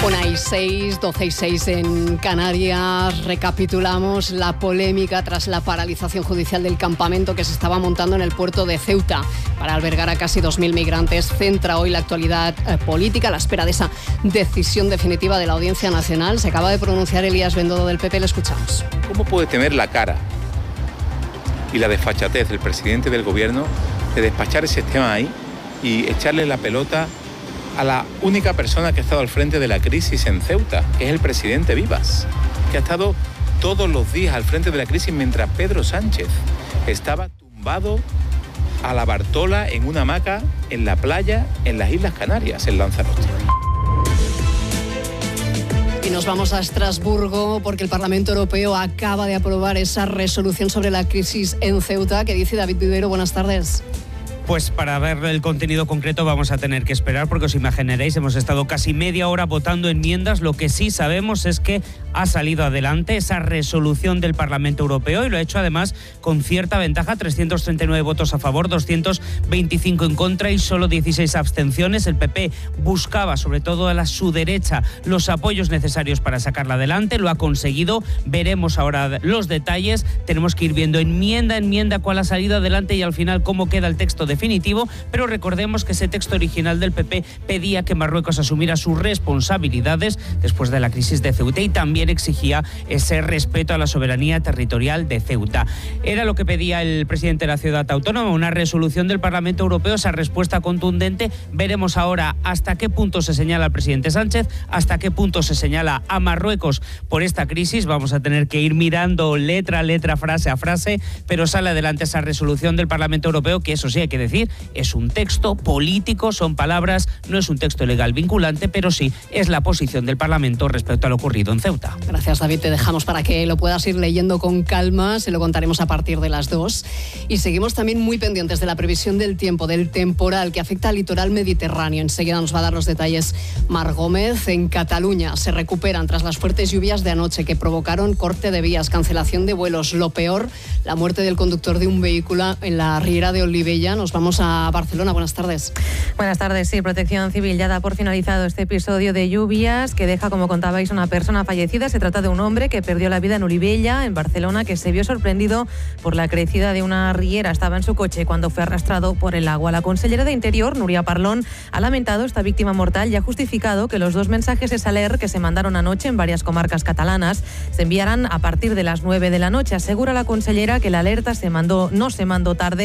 6, 12 y 6 en Canarias. Recapitulamos la polémica tras la paralización judicial del campamento que se estaba montando en el puerto de Ceuta para albergar a casi 2.000 migrantes. Centra hoy la actualidad política a la espera de esa decisión definitiva de la Audiencia Nacional. Se acaba de pronunciar Elías Bendodo del PP, le escuchamos. ¿Cómo puede tener la cara y la desfachatez del presidente del gobierno de despachar ese tema ahí y echarle la pelota a la única persona que ha estado al frente de la crisis en Ceuta, que es el presidente Vivas, que ha estado todos los días al frente de la crisis mientras Pedro Sánchez estaba tumbado a la Bartola en una hamaca en la playa en las Islas Canarias, en Lanzarote? Y nos vamos a Estrasburgo porque el Parlamento Europeo acaba de aprobar esa resolución sobre la crisis en Ceuta. ¿Qué dice David Vivero? Buenas tardes. Pues para ver el contenido concreto vamos a tener que esperar, porque os imaginaréis, hemos estado casi media hora votando enmiendas. Lo que sí sabemos es que ha salido adelante esa resolución del Parlamento Europeo y lo ha hecho además con cierta ventaja, 339 votos a favor, 225 en contra y solo 16 abstenciones. El PP buscaba, sobre todo a su derecha, los apoyos necesarios para sacarla adelante, lo ha conseguido. Veremos ahora los detalles, tenemos que ir viendo enmienda a enmienda cuál ha salido adelante y al final cómo queda el texto definitivo, pero recordemos que ese texto original del PP pedía que Marruecos asumiera sus responsabilidades después de la crisis de Ceuta y también exigía ese respeto a la soberanía territorial de Ceuta. Era lo que pedía el presidente de la ciudad autónoma, una resolución del Parlamento Europeo, esa respuesta contundente. Veremos ahora hasta qué punto se señala al presidente Sánchez, hasta qué punto se señala a Marruecos por esta crisis. Vamos a tener que ir mirando letra a letra, frase a frase, pero sale adelante esa resolución del Parlamento Europeo, que eso sí hay que decir, es un texto político, son palabras, no es un texto legal vinculante, pero sí es la posición del Parlamento respecto a lo ocurrido en Ceuta. Gracias, David, te dejamos para que lo puedas ir leyendo con calma, se lo contaremos a partir de las 2. Y seguimos también muy pendientes de la previsión del tiempo, del temporal que afecta al litoral mediterráneo. Enseguida nos va a dar los detalles Mar Gómez. En Cataluña se recuperan tras las fuertes lluvias de anoche que provocaron corte de vías, cancelación de vuelos. Lo peor, la muerte del conductor de un vehículo en la Riera de Olivella. Nos vamos a Barcelona. Buenas tardes. Buenas tardes. Sí, Protección Civil ya da por finalizado este episodio de lluvias que deja, como contabais, una persona fallecida. Se trata de un hombre que perdió la vida en Olivella, en Barcelona, que se vio sorprendido por la crecida de una riera. Estaba en su coche cuando fue arrastrado por el agua. La consellera de Interior, Núria Parlon, ha lamentado esta víctima mortal y ha justificado que los 2 mensajes SALER que se mandaron anoche en varias comarcas catalanas se enviarán a partir de las 9 de la noche. Asegura la consellera que la alerta no se mandó tarde